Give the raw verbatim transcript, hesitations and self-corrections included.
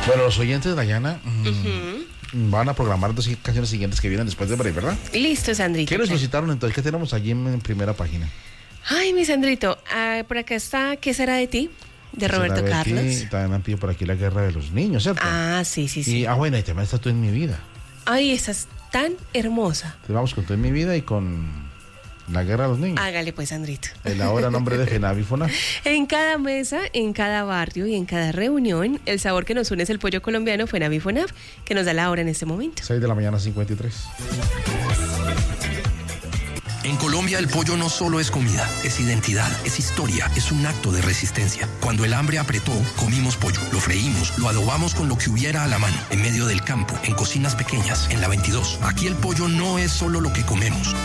Bueno, los oyentes de Dayana mmm, Uh-huh. van a programar dos canciones siguientes que vienen después de break, ¿verdad? Listo, Sandrito. ¿Qué nos solicitaron entonces? ¿Qué tenemos allí en, en primera página? Ay, mi Sandrito, ah, por acá está ¿Qué será de ti? De Roberto Será Carlos. Betty, también han pedido por aquí La Guerra de los Niños, ¿cierto? Ah, sí, sí, sí. Y, ah, bueno, y también está Tú en mi vida. Ay, esa es tan hermosa. Entonces vamos con Tú en mi vida y con La Guerra de los Niños. Hágale pues, Sandrito. El ahora nombre de Genavi Fonaf. En cada mesa, en cada barrio y en cada reunión, el sabor que nos une es el pollo colombiano Fenavi Fonaf, que nos da la hora en este momento. seis de la mañana, cincuenta y tres. En Colombia el pollo no solo es comida, es identidad, es historia, es un acto de resistencia. Cuando el hambre apretó, comimos pollo, lo freímos, lo adobamos con lo que hubiera a la mano, en medio del campo, en cocinas pequeñas, en la veintidós. Aquí el pollo no es solo lo que comemos,